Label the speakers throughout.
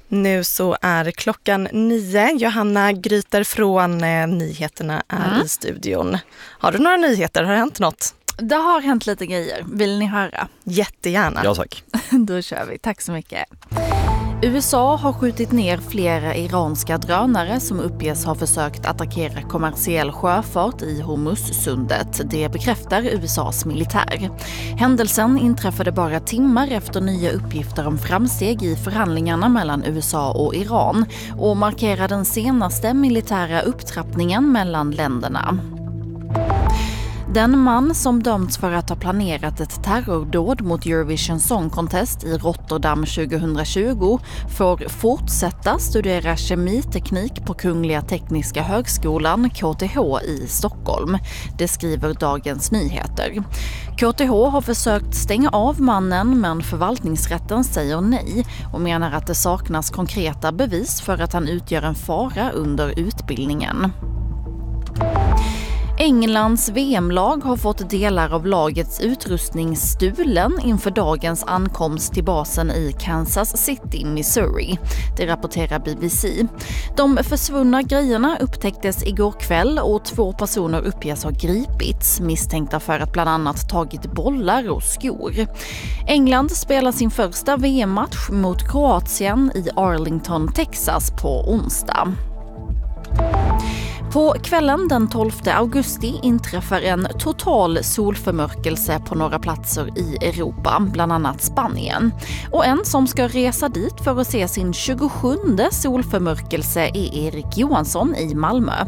Speaker 1: Nu så är klockan 9. Johanna Gryter från Nyheterna är i studion. Har du några nyheter? Har det hänt något?
Speaker 2: Det har hänt lite grejer. Vill ni höra?
Speaker 1: Jättegärna.
Speaker 3: Ja, tack.
Speaker 2: Då kör vi. Tack så mycket. USA har skjutit ner flera iranska drönare som uppges ha försökt attackera kommersiell sjöfart i Hormuzsundet. Det bekräftar USAs militär. Händelsen inträffade bara timmar efter nya uppgifter om framsteg i förhandlingarna mellan USA och Iran och markerar den senaste militära upptrappningen mellan länderna. Den man som dömts för att ha planerat ett terrordåd mot Eurovision Song Contest i Rotterdam 2020 får fortsätta studera kemiteknik på Kungliga Tekniska högskolan, KTH, i Stockholm. Det skriver Dagens Nyheter. KTH har försökt stänga av mannen, men förvaltningsrätten säger nej och menar att det saknas konkreta bevis för att han utgör en fara under utbildningen. Englands VM-lag har fått delar av lagets utrustning stulen inför dagens ankomst till basen i Kansas City, Missouri. Det rapporterar BBC. De försvunna grejerna upptäcktes igår kväll och 2 personer uppges ha gripits, misstänkta för att bland annat tagit bollar och skor. England spelar sin första VM-match mot Kroatien i Arlington, Texas på onsdag. På kvällen den 12 augusti inträffar en total solförmörkelse på några platser i Europa, bland annat Spanien. Och en som ska resa dit för att se sin 27:e solförmörkelse är Erik Johansson i Malmö.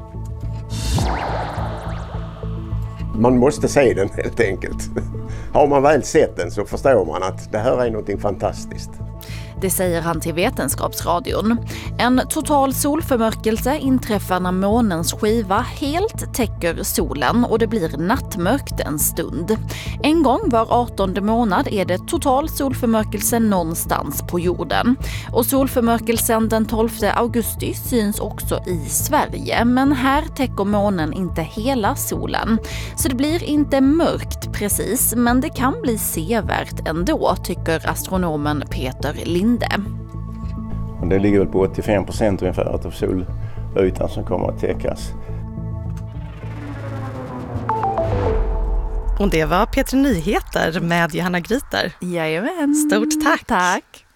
Speaker 4: Man måste se den helt enkelt. Har man väl sett den så förstår man att det här är någonting fantastiskt.
Speaker 2: Det säger han till Vetenskapsradion. En total solförmörkelse inträffar när månens skiva helt täcker solen och det blir nattmörkt en stund. En gång var 18:e månad är det total solförmörkelse någonstans på jorden. Och solförmörkelsen den 12 augusti syns också i Sverige, men här täcker månen inte hela solen. Så det blir inte mörkt precis, men det kan bli sevärt ändå, tycker astronomen Peter Linde.
Speaker 5: Det ligger väl på 85% ungefär av solytan som kommer att täckas.
Speaker 1: Och det var Peter Nyheter med Johanna Gryter.
Speaker 2: Jajamän.
Speaker 1: Stort tack.
Speaker 2: Tack.